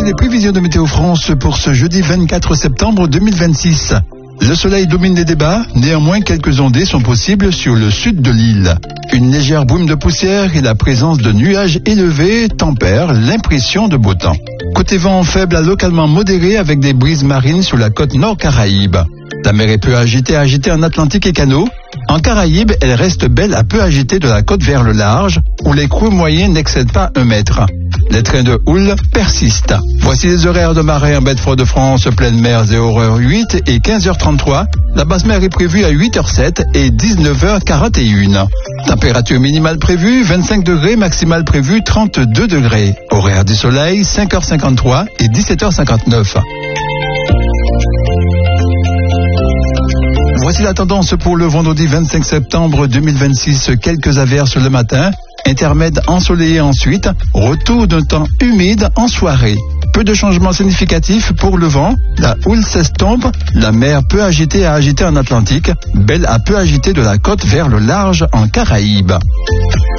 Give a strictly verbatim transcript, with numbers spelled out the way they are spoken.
les prévisions de Météo France pour ce jeudi vingt-quatre septembre deux mille vingt-six. Le soleil domine les débats, néanmoins quelques ondées sont possibles sur le sud de l'île. Une légère brume de poussière et la présence de nuages élevés tempèrent l'impression de beau temps. Côté vent faible à localement modéré avec des brises marines sur la côte nord Caraïbe. La mer est peu agitée, agitée en Atlantique et Canaux. En Caraïbes, elle reste belle à peu agitée de la côte vers le large, où les creux moyens n'excèdent pas un mètre. Les trains de houle persistent. Voici les horaires de marée en baie de Fort-de-France, pleine mer, zéro heure huit et quinze heures trente-trois. La basse mer est prévue à huit heures sept et dix-neuf heures quarante et un. Température minimale prévue, vingt-cinq degrés, maximale prévue, trente-deux degrés. Horaire du soleil, cinq heures cinquante-trois et dix-sept heures cinquante-neuf. Voici la tendance pour le vendredi vingt-cinq septembre deux mille vingt-six. Quelques averses le matin, intermède ensoleillé ensuite, retour d'un temps humide en soirée. Peu de changements significatifs pour le vent, la houle s'estompe, la mer peu agitée à agitée en Atlantique, belle à peu agitée de la côte vers le large en Caraïbes.